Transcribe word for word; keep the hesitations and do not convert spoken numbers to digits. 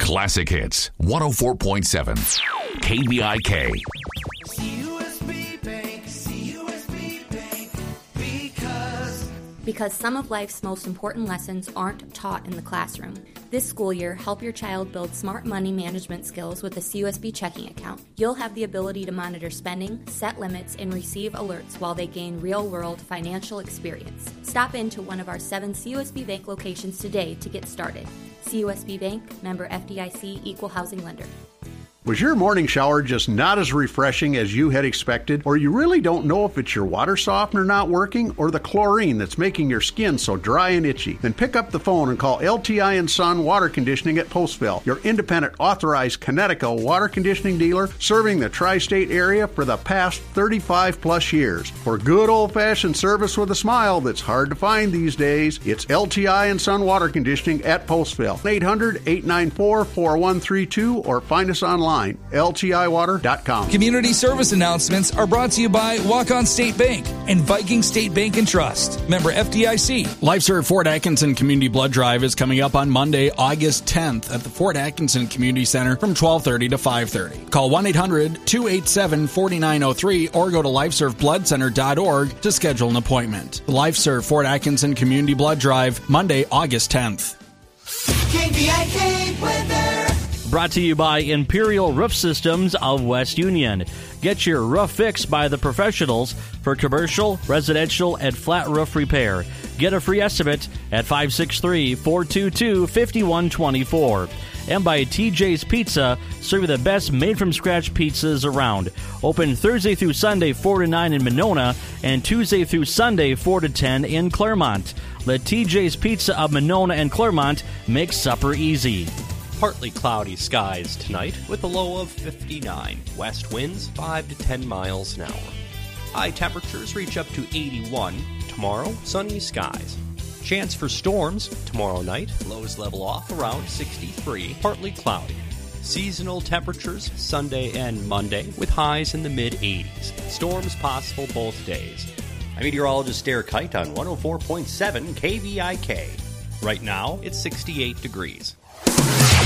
Classic Hits, one oh four point seven, K B I K. C U S B Bank, C U S B Bank, because... Because some of life's most important lessons aren't taught in the classroom. This school year, help your child build smart money management skills with a C U S B checking account. You'll have the ability to monitor spending, set limits, and receive alerts while they gain real-world financial experience. Stop into one of our seven C U S B Bank locations today to get started. C U S B Bank, member F D I C, equal housing lender. Was your morning shower just not as refreshing as you had expected? Or you really don't know if it's your water softener not working or the chlorine that's making your skin so dry and itchy? Then pick up the phone and call L T I and Son Water Conditioning at Postville, your independent authorized Connecticut water conditioning dealer serving the tri-state area for the past thirty-five plus years. For good old-fashioned service with a smile that's hard to find these days, it's L T I and Son Water Conditioning at Postville. eight hundred, eight nine four, four one three two or find us online. L T I water dot com. Community service announcements are brought to you by Walk-On State Bank and Viking State Bank and Trust. Member F D I C. LifeServe Fort Atkinson Community Blood Drive is coming up on Monday, August tenth at the Fort Atkinson Community Center from twelve thirty to five thirty. Call one eight hundred, two eight seven, four nine zero three or go to lifeserve blood center dot org to schedule an appointment. LifeServe Fort Atkinson Community Blood Drive, Monday, August tenth. K B I K weather. Brought to you by Imperial Roof Systems of West Union. Get your roof fixed by the professionals for commercial, residential, and flat roof repair. Get a free estimate at five six three, four two two, five one two four. And by T J's Pizza, serving the best made-from-scratch pizzas around. Open Thursday through Sunday, four to nine in Monona, and Tuesday through Sunday, four to ten in Claremont. Let T J's Pizza of Monona and Claremont make supper easy. Partly cloudy skies tonight with a low of fifty-nine. West winds five to ten miles an hour. High temperatures reach up to eighty-one. Tomorrow, sunny skies. Chance for storms tomorrow night. Lows level off around sixty-three. Partly cloudy. Seasonal temperatures Sunday and Monday with highs in the mid-eighties. Storms possible both days. I'm meteorologist Derek Kite on one oh four point seven K V I K. Right now, it's sixty-eight degrees.